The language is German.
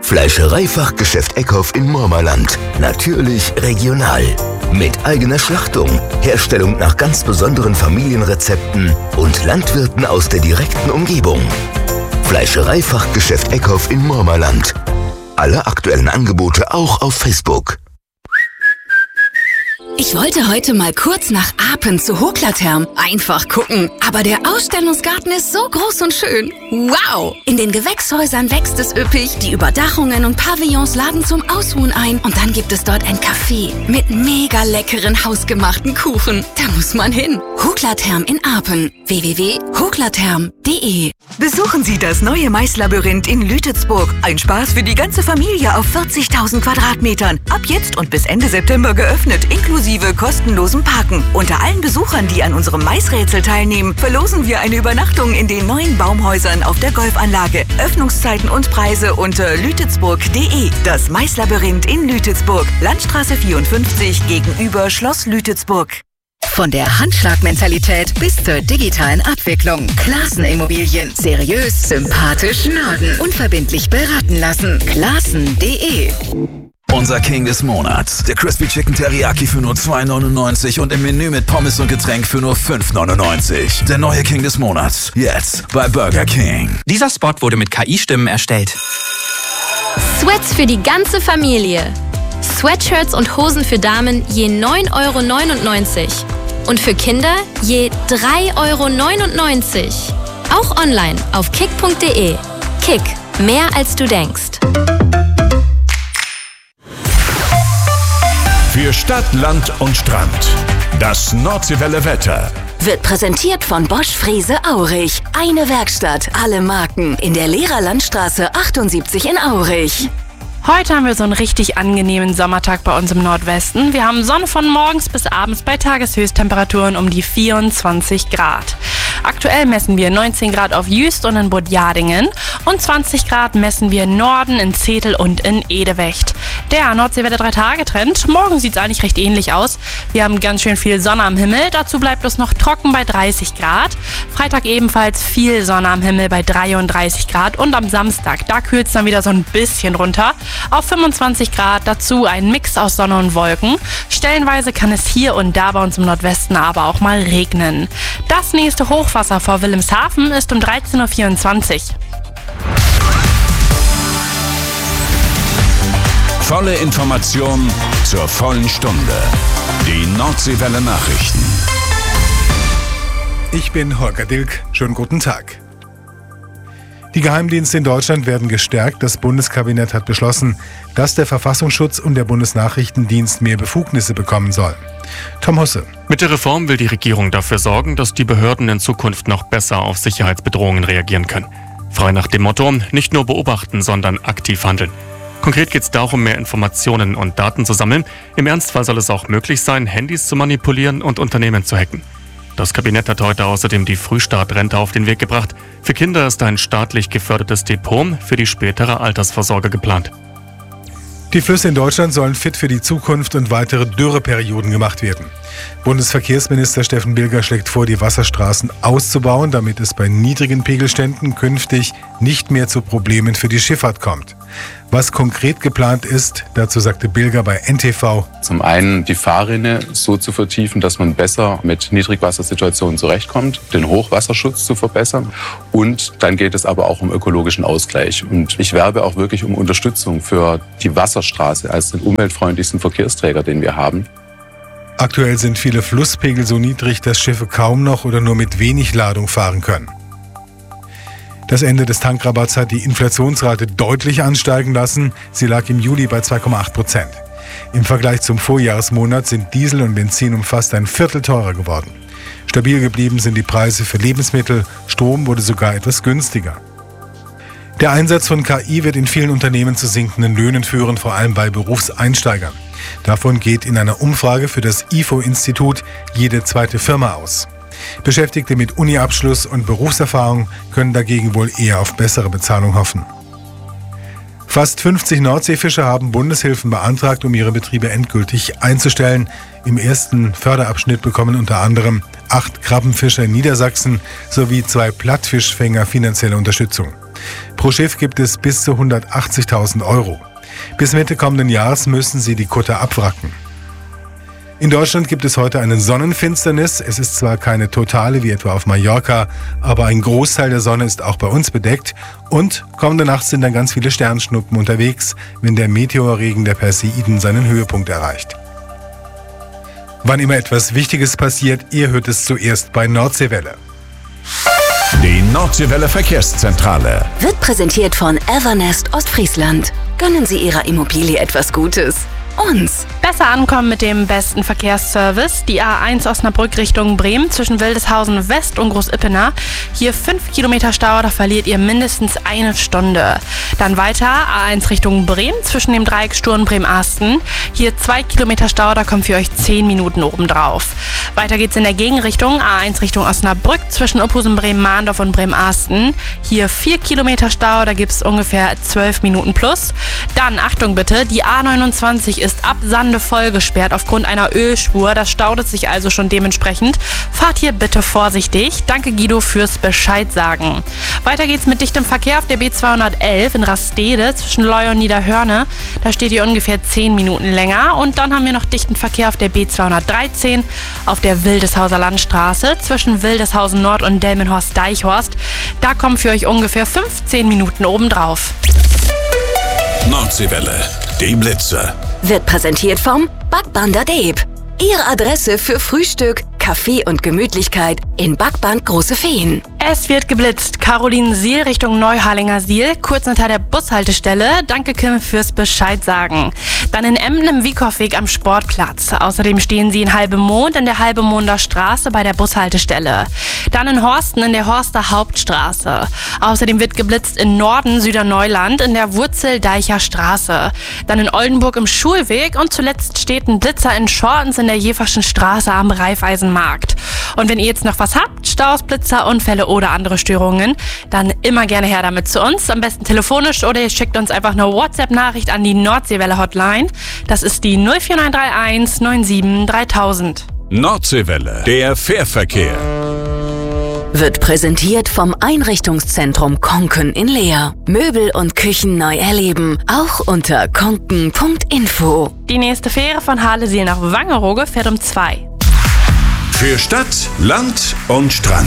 Fleischereifachgeschäft Eckhoff in Mormerland. Natürlich regional. Mit eigener Schlachtung, Herstellung nach ganz besonderen Familienrezepten und Landwirten aus der direkten Umgebung. Fleischereifachgeschäft Eckhoff in Mormerland. Alle aktuellen Angebote auch auf Facebook. Ich wollte heute mal kurz nach Apen zu Hoklatherm. Einfach gucken. Aber der Ausstellungsgarten ist so groß und schön. Wow! In den Gewächshäusern wächst es üppig. Die Überdachungen und Pavillons laden zum Ausruhen ein. Und dann gibt es dort ein Café mit mega leckeren hausgemachten Kuchen. Da muss man hin. Hoklatherm in Apen. www.hoklatherm.de. Besuchen Sie das neue Maislabyrinth in Lütetsburg. Ein Spaß für die ganze Familie auf 40.000 Quadratmetern. Ab jetzt und bis Ende September geöffnet, inklusive kostenlosem Parken. Unter allen Besuchern, die an unserem Maisrätsel teilnehmen, verlosen wir eine Übernachtung in den neuen Baumhäusern auf der Golfanlage. Öffnungszeiten und Preise unter lütetsburg.de. Das Maislabyrinth in Lütetsburg. Landstraße 54 gegenüber Schloss Lütetsburg. Von der Handschlagmentalität bis zur digitalen Abwicklung. Classen Immobilien. Seriös, sympathisch, Norden. Unverbindlich beraten lassen. Classen.de. Unser King des Monats. Der Crispy Chicken Teriyaki für nur $2,99 und im Menü mit Pommes und Getränk für nur $5,99. Der neue King des Monats. Jetzt bei Burger King. Dieser Spot wurde mit KI-Stimmen erstellt. Sweats für die ganze Familie. Sweatshirts und Hosen für Damen je €9,99. Und für Kinder je €3,99. Auch online auf kick.de. Kick. Mehr als du denkst. Für Stadt, Land und Strand. Das Nordseewelle Wetter. Wird präsentiert von Bosch Frese Aurich. Eine Werkstatt, alle Marken. In der Lehrerlandstraße 78 in Aurich. Heute haben wir so einen richtig angenehmen Sommertag bei uns im Nordwesten. Wir haben Sonne von morgens bis abends bei Tageshöchsttemperaturen um die 24 Grad. Aktuell messen wir 19 Grad auf Jüst und in Budjadingen und 20 Grad messen wir im Norden in Zetel und in Edewecht. Der Nordseewelle 3-Tage-Trend. Morgen sieht es eigentlich recht ähnlich aus. Wir haben ganz schön viel Sonne am Himmel. Dazu bleibt es noch trocken bei 30 Grad. Freitag ebenfalls viel Sonne am Himmel bei 33 Grad. Und am Samstag, da kühlt es dann wieder so ein bisschen runter auf 25 Grad. Dazu ein Mix aus Sonne und Wolken. Stellenweise kann es hier und da bei uns im Nordwesten aber auch mal regnen. Das nächste Hochwasser vor Wilhelmshaven ist um 13.24 Uhr. Volle Information zur vollen Stunde. Die Nordseewelle Nachrichten. Ich bin Holger Dilk. Schönen guten Tag. Die Geheimdienste in Deutschland werden gestärkt. Das Bundeskabinett hat beschlossen, dass der Verfassungsschutz und der Bundesnachrichtendienst mehr Befugnisse bekommen sollen. Tom Husse. Mit der Reform will die Regierung dafür sorgen, dass die Behörden in Zukunft noch besser auf Sicherheitsbedrohungen reagieren können. Frei nach dem Motto, nicht nur beobachten, sondern aktiv handeln. Konkret geht es darum, mehr Informationen und Daten zu sammeln. Im Ernstfall soll es auch möglich sein, Handys zu manipulieren und Unternehmen zu hacken. Das Kabinett hat heute außerdem die Frühstartrente auf den Weg gebracht. Für Kinder ist ein staatlich gefördertes Depot für die spätere Altersvorsorge geplant. Die Flüsse in Deutschland sollen fit für die Zukunft und weitere Dürreperioden gemacht werden. Bundesverkehrsminister Steffen Bilger schlägt vor, die Wasserstraßen auszubauen, damit es bei niedrigen Pegelständen künftig nicht mehr zu Problemen für die Schifffahrt kommt. Was konkret geplant ist, dazu sagte Bilger bei NTV. Zum einen die Fahrrinne so zu vertiefen, dass man besser mit Niedrigwassersituationen zurechtkommt, den Hochwasserschutz zu verbessern und dann geht es aber auch um ökologischen Ausgleich. Und ich werbe auch wirklich um Unterstützung für die Wasserstraße als den umweltfreundlichsten Verkehrsträger, den wir haben. Aktuell sind viele Flusspegel so niedrig, dass Schiffe kaum noch oder nur mit wenig Ladung fahren können. Das Ende des Tankrabatts hat die Inflationsrate deutlich ansteigen lassen. Sie lag im Juli bei 2,8%. Im Vergleich zum Vorjahresmonat sind Diesel und Benzin um fast ein Viertel teurer geworden. Stabil geblieben sind die Preise für Lebensmittel. Strom wurde sogar etwas günstiger. Der Einsatz von KI wird in vielen Unternehmen zu sinkenden Löhnen führen, vor allem bei Berufseinsteigern. Davon geht in einer Umfrage für das IFO-Institut jede zweite Firma aus. Beschäftigte mit Uni-Abschluss und Berufserfahrung können dagegen wohl eher auf bessere Bezahlung hoffen. Fast 50 Nordseefischer haben Bundeshilfen beantragt, um ihre Betriebe endgültig einzustellen. Im ersten Förderabschnitt bekommen unter anderem 8 Krabbenfischer in Niedersachsen sowie 2 Plattfischfänger finanzielle Unterstützung. Pro Schiff gibt es bis zu 180.000 €. Bis Mitte kommenden Jahres müssen sie die Kutter abwracken. In Deutschland gibt es heute eine Sonnenfinsternis. Es ist zwar keine totale wie etwa auf Mallorca, aber ein Großteil der Sonne ist auch bei uns bedeckt. Und kommende Nacht sind dann ganz viele Sternschnuppen unterwegs, wenn der Meteorregen der Perseiden seinen Höhepunkt erreicht. Wann immer etwas Wichtiges passiert, ihr hört es zuerst bei Nordseewelle. Die Nordseewelle Verkehrszentrale Wird präsentiert von Evernest Ostfriesland. Gönnen Sie Ihrer Immobilie etwas Gutes. Uns. Besser ankommen mit dem besten Verkehrsservice. Die A1 Osnabrück Richtung Bremen zwischen Wildeshausen West und Großippener. Hier 5 Kilometer Stau, da verliert ihr mindestens eine Stunde. Dann weiter A1 Richtung Bremen zwischen dem Dreieck Sturm Bremen-Asten. Hier 2 Kilometer Stau, da kommen für euch 10 Minuten obendrauf. Weiter geht's in der Gegenrichtung. A1 Richtung Osnabrück zwischen Uphusen Bremen-Mahndorf und Bremen-Asten. Hier 4 Kilometer Stau, da gibt's ungefähr 12 Minuten plus. Dann, Achtung bitte, die A29 ist ab Sande voll gesperrt aufgrund einer Ölspur. Das staut es sich also schon dementsprechend. Fahrt hier bitte vorsichtig. Danke Guido fürs Bescheid sagen. Weiter geht's mit dichtem Verkehr auf der B211 in Rastede zwischen Leu und Niederhörne. Da steht ihr ungefähr 10 Minuten länger. Und dann haben wir noch dichten Verkehr auf der B213 auf der Wildeshauser Landstraße zwischen Wildeshausen Nord und Delmenhorst-Deichhorst. Da kommen für euch ungefähr 15 Minuten obendrauf. Nordseewelle, die Blitze. Wird präsentiert vom Backbander Deeb. Ihre Adresse für Frühstück, Kaffee und Gemütlichkeit in Backband Große Feen. Es wird geblitzt. Caroline-Siel Richtung Neuharlinger-Siel, kurz hinter der Bushaltestelle. Danke Kim fürs Bescheid sagen. Dann in Emden im Wiekow-Weg am Sportplatz. Außerdem stehen sie in Halbemond in der Halbemonder Straße bei der Bushaltestelle. Dann in Horsten in der Horster Hauptstraße. Außerdem wird geblitzt in Norden Süderneuland in der Wurzeldeicher Straße. Dann in Oldenburg im Schulweg und zuletzt steht ein Blitzer in Schortens in der Jeverschen Straße am Raiffeisenmarkt. Und wenn ihr jetzt noch was habt, Staus, Blitzer, Unfälle oder andere Störungen, dann immer gerne her damit zu uns. Am besten telefonisch oder ihr schickt uns einfach eine WhatsApp-Nachricht an die Nordseewelle-Hotline. Das ist die 04931 97 3000. Nordseewelle, der Fährverkehr. Wird präsentiert vom Einrichtungszentrum Konken in Leer. Möbel und Küchen neu erleben, auch unter konken.info. Die nächste Fähre von Harlesiel nach Wangerooge fährt um 2. Für Stadt, Land und Strand.